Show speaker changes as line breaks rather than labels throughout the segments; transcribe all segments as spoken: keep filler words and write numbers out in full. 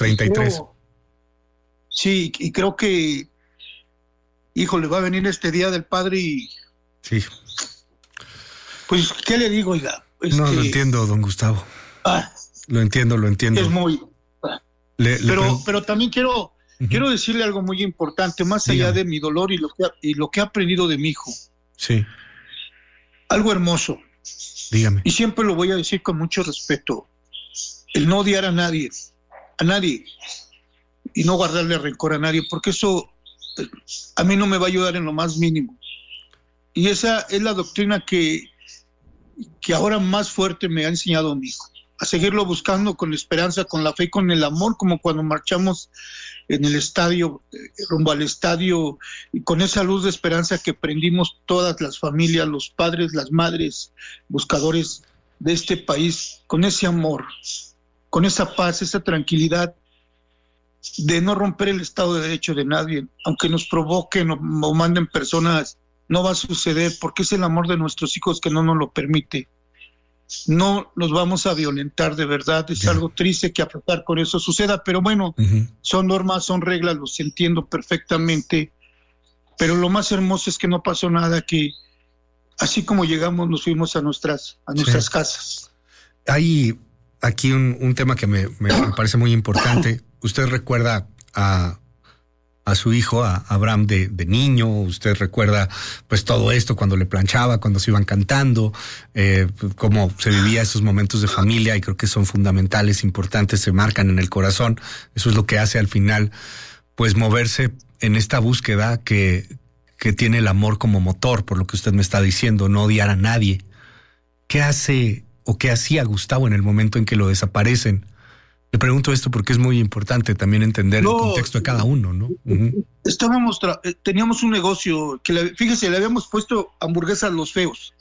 treinta y tres.
Creo, sí, y creo que, híjole, va a venir este Día del Padre y...
Sí.
Pues, ¿qué le digo, oiga? Es
no,
que,
lo entiendo, don Gustavo.
Ah,
lo entiendo, lo entiendo.
Es muy...
Le, le
pero,
pregun-
pero también quiero, uh-huh. quiero decirle algo muy importante, más
Dígame.
allá de mi dolor y lo que ha, y lo que ha aprendido de mi hijo.
Sí.
Algo hermoso.
Dígame.
Y siempre lo voy a decir con mucho respeto. El no odiar a nadie, a nadie, y no guardarle rencor a nadie, porque eso eh, a mí no me va a ayudar en lo más mínimo. Y esa es la doctrina que, que ahora más fuerte me ha enseñado mi hijo. A seguirlo buscando con esperanza, con la fe, con el amor, como cuando marchamos en el estadio, eh, rumbo al estadio, y con esa luz de esperanza que prendimos todas las familias, los padres, las madres, buscadores de este país, con ese amor, con esa paz, esa tranquilidad de no romper el Estado de Derecho de nadie, aunque nos provoquen o, o manden personas, no va a suceder, porque es el amor de nuestros hijos que no nos lo permite. No los vamos a violentar, de verdad, es
ya.
algo triste que a pesar con eso suceda, pero bueno, uh-huh. son normas, son reglas, los entiendo perfectamente, pero lo más hermoso es que no pasó nada, que así como llegamos nos fuimos a nuestras, a nuestras sí. casas.
Hay aquí un, un tema que me, me, me parece muy importante. Usted recuerda a a su hijo, a Abraham de, de niño, usted recuerda pues todo esto cuando le planchaba, cuando se iban cantando, eh, cómo se vivía esos momentos de familia, y creo que son fundamentales, importantes, se marcan en el corazón. Eso es lo que hace al final pues moverse en esta búsqueda que, que tiene el amor como motor, por lo que usted me está diciendo, no odiar a nadie. ¿Qué hace o qué hacía Gustavo en el momento en que lo desaparecen? Le pregunto esto porque es muy importante también entender no, el contexto de cada uno, ¿no? Uh-huh.
Estábamos, tra- teníamos un negocio que, le, fíjese, le habíamos puesto hamburguesas Los Feos.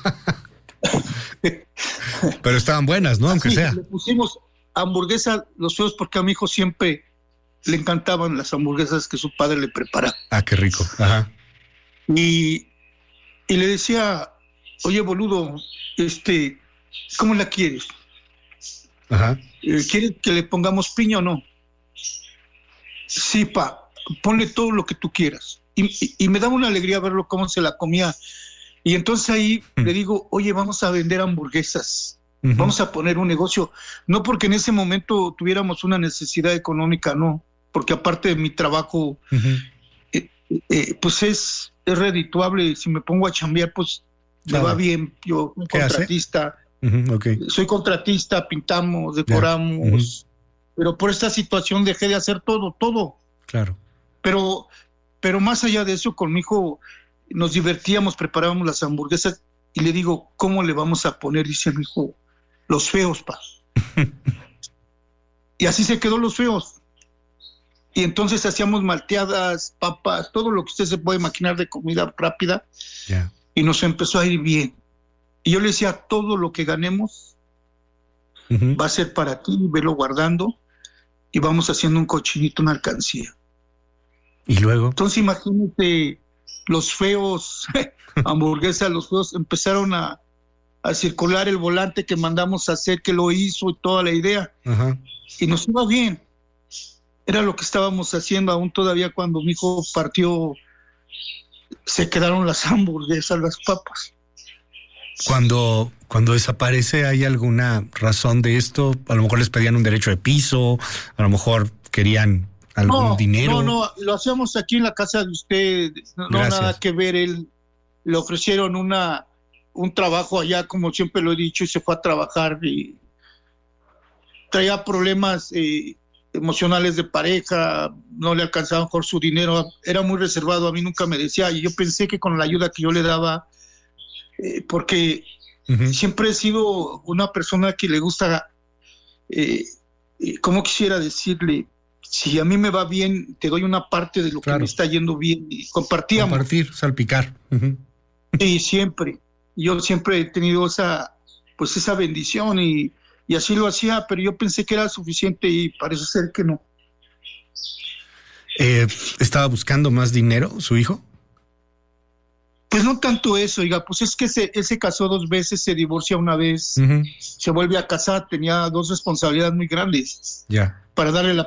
Pero estaban buenas, ¿no? Aunque
sí,
sea.
Le pusimos hamburguesas Los Feos porque a mi hijo siempre le encantaban las hamburguesas que su padre le preparaba.
Ah, qué rico. Ajá.
Y, y le decía, oye, boludo, este, ¿cómo la quieres?
Ajá.
¿Quieres que le pongamos piña o no? Sí, pa, ponle todo lo que tú quieras. Y, y, y me daba una alegría verlo cómo se la comía. Y entonces ahí uh-huh. le digo, oye, vamos a vender hamburguesas. Uh-huh. Vamos a poner un negocio. No porque en ese momento tuviéramos una necesidad económica, no. Porque aparte de mi trabajo, uh-huh. eh, eh, pues es, es redituable. Si me pongo a chambear, pues claro. me va bien. Yo, un contratista. Hace?
Uh-huh, okay.
Soy contratista, pintamos, decoramos, yeah. uh-huh. pero por esta situación dejé de hacer todo, todo.
Claro.
Pero, pero más allá de eso, con mi hijo nos divertíamos, preparábamos las hamburguesas y le digo, ¿cómo le vamos a poner? Dice mi hijo, Los Feos, pa. Y así se quedó Los Feos. Y entonces hacíamos malteadas, papas, todo lo que usted se puede imaginar de comida rápida.
Yeah.
Y nos empezó a ir bien. Y yo le decía, todo lo que ganemos uh-huh. va a ser para ti, velo guardando, y vamos haciendo un cochinito, una alcancía.
¿Y luego?
Entonces imagínate, Los Feos, hamburguesas, Los Feos, empezaron a, a circular el volante que mandamos a hacer, que lo hizo y toda la idea. Uh-huh. Y nos iba bien. Era lo que estábamos haciendo aún todavía cuando mi hijo partió, se quedaron las hamburguesas, las papas.
Cuando, cuando desaparece, ¿hay alguna razón de esto? A lo mejor les pedían un derecho de piso, a lo mejor querían algún
no,
dinero.
No, no, lo hacíamos aquí en la casa de usted, no, no nada que ver. Él le ofrecieron una un trabajo allá, como siempre lo he dicho, y se fue a trabajar y traía problemas eh, emocionales de pareja, no le alcanzaba mejor su dinero, era muy reservado, a mí nunca me decía, y yo pensé que con la ayuda que yo le daba, Eh, porque uh-huh. siempre he sido una persona que le gusta, eh, eh, ¿cómo quisiera decirle? Si a mí me va bien, te doy una parte de lo claro. que me está yendo bien, y compartíamos.
Compartir, salpicar. Uh-huh.
Sí, siempre. Yo siempre he tenido esa, pues esa bendición y, y así lo hacía, pero yo pensé que era suficiente y parece ser que no.
Eh, ¿Estaba buscando más dinero su hijo?
Pues no tanto eso, oiga, pues es que se, él se casó dos veces, se divorcia una vez,
uh-huh.
se vuelve a casar, tenía dos responsabilidades muy grandes
yeah.
para darle la